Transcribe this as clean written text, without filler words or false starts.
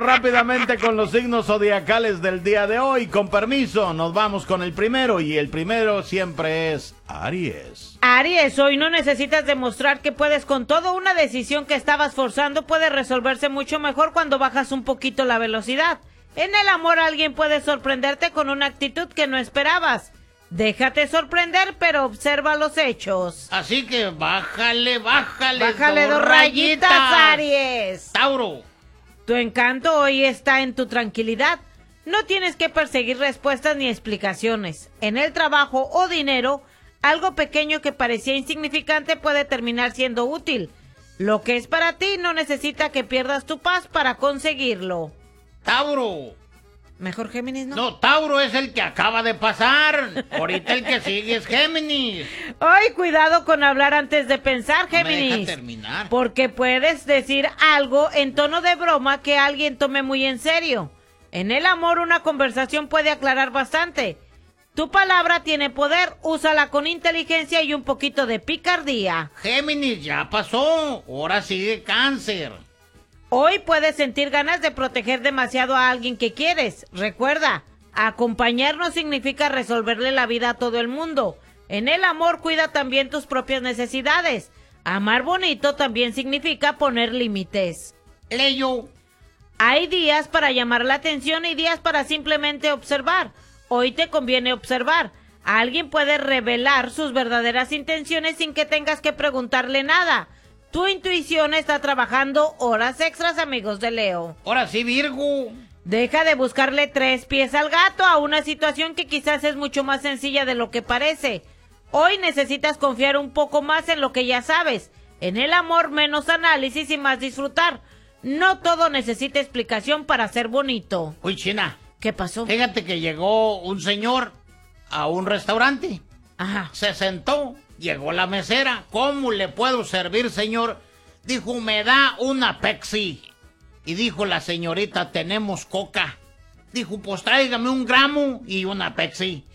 rápidamente con los signos zodiacales del día de hoy. Con permiso, nos vamos con el primero y el primero siempre es Aries. Aries, hoy no necesitas demostrar que puedes con todo. Una decisión que estabas forzando puede resolverse mucho mejor cuando bajas un poquito la velocidad. En el amor alguien puede sorprenderte con una actitud que no esperabas. Déjate sorprender, pero observa los hechos. Así que bájale dos rayitas, Aries. Tauro. Tu encanto hoy está en tu tranquilidad. No tienes que perseguir respuestas ni explicaciones. En el trabajo o dinero, algo pequeño que parecía insignificante puede terminar siendo útil. Lo que es para ti no necesita que pierdas tu paz para conseguirlo. Tauro. Mejor Géminis, ¿no? No, Tauro es el que acaba de pasar. Ahorita el que sigue es Géminis. Ay, cuidado con hablar antes de pensar, Géminis. No me deja terminar. Porque puedes decir algo en tono de broma que alguien tome muy en serio. En el amor una conversación puede aclarar bastante. Tu palabra tiene poder, úsala con inteligencia y un poquito de picardía. Géminis, ya pasó. Ahora sigue Cáncer. Hoy puedes sentir ganas de proteger demasiado a alguien que quieres. Recuerda, acompañar no significa resolverle la vida a todo el mundo. En el amor cuida también tus propias necesidades. Amar bonito también significa poner límites. Leo. Hay días para llamar la atención y días para simplemente observar. Hoy te conviene observar. Alguien puede revelar sus verdaderas intenciones sin que tengas que preguntarle nada. Tu intuición está trabajando horas extras, amigos de Leo. Ahora sí, Virgo. Deja de buscarle 3 pies al gato a una situación que quizás es mucho más sencilla de lo que parece. Hoy necesitas confiar un poco más en lo que ya sabes. En el amor, menos análisis y más disfrutar. No todo necesita explicación para ser bonito. Uy, China. ¿Qué pasó? Fíjate que llegó un señor a un restaurante. Ajá. Se sentó. Llegó la mesera. ¿Cómo le puedo servir, señor? Dijo, me da una Pepsi. Y dijo la señorita, tenemos coca. Dijo, pues tráigame 1 gramo y una Pepsi.